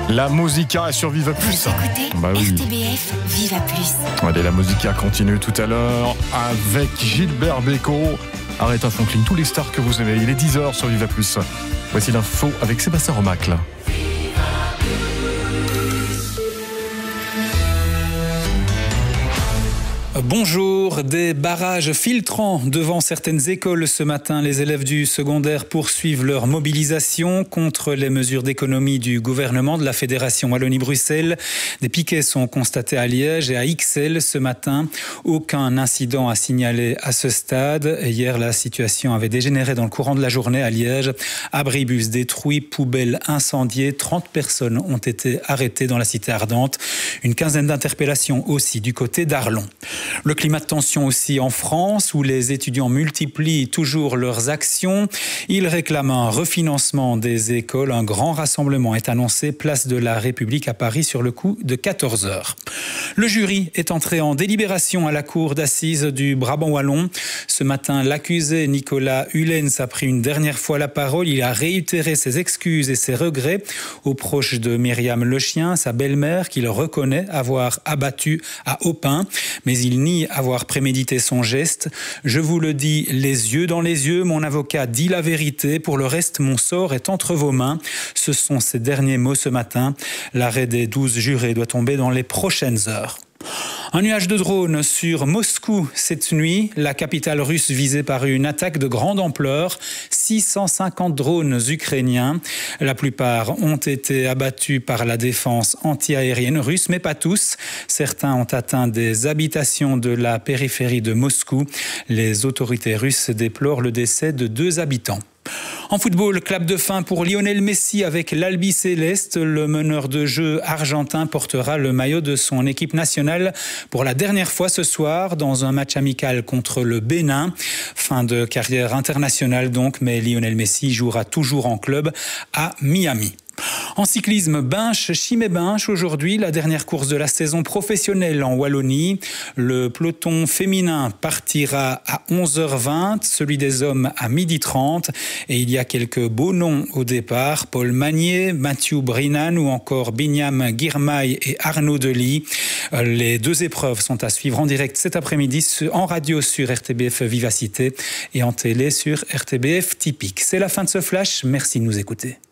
La Musica est sur Viva Plus. Écoutez, Bah oui. RTBF Viva Plus. Allez, la Musica continue tout à l'heure avec Gilbert Bécaud, Aretha Franklin, tous les stars que vous aimez. Il est 10h sur Viva Plus. Voici l'info avec Sébastien Remacle. Bonjour, des barrages filtrants devant certaines écoles ce matin. Les élèves du secondaire poursuivent leur mobilisation contre les mesures d'économie du gouvernement de la Fédération Wallonie-Bruxelles. Des piquets sont constatés à Liège et à Ixelles ce matin. Aucun incident à signaler à ce stade. Hier, la situation avait dégénéré dans le courant de la journée à Liège. Abribus détruits, poubelles incendiées. 30 personnes ont été arrêtées dans la cité ardente. Une quinzaine d'interpellations aussi du côté d'Arlon. Le climat de tension aussi en France, où les étudiants multiplient toujours leurs actions. Ils réclament un refinancement des écoles. Un grand rassemblement est annoncé place de la République à Paris sur le coup de 14h. Le jury est entré en délibération à la cour d'assises du Brabant wallon. Ce matin, l'accusé Nicolas Hullens a pris une dernière fois la parole. Il a réitéré ses excuses et ses regrets aux proches de Myriam Lechien, sa belle-mère, qu'il reconnaît avoir abattu à Opin. Mais il nie avoir prémédité son geste. Je vous le dis les yeux dans les yeux, mon avocat dit la vérité. Pour le reste, mon sort est entre vos mains. Ce sont ses derniers mots ce matin. L'arrêt des 12 jurés doit tomber dans les prochaines heures. Un nuage de drones sur Moscou cette nuit, la capitale russe visée par une attaque de grande ampleur. 650 drones ukrainiens. La plupart ont été abattus par la défense antiaérienne russe, mais pas tous. Certains ont atteint des habitations de la périphérie de Moscou. Les autorités russes déplorent le décès de 2 habitants. En football, clap de fin pour Lionel Messi avec l'Albi Céleste. Le meneur de jeu argentin portera le maillot de son équipe nationale pour la dernière fois ce soir dans un match amical contre le Bénin. Fin de carrière internationale donc, mais Lionel Messi jouera toujours en club à Miami. En cyclisme, Binche-Chimay-Binche, aujourd'hui, la dernière course de la saison professionnelle en Wallonie. Le peloton féminin partira à 11h20, celui des hommes à 12h30. Et il y a quelques beaux noms au départ. Paul Magnier, Mathieu Brinan ou encore Binyam Girmay et Arnaud Delis. Les 2 épreuves sont à suivre en direct cet après-midi en radio sur RTBF Vivacité et en télé sur RTBF Typique. C'est la fin de ce flash. Merci de nous écouter.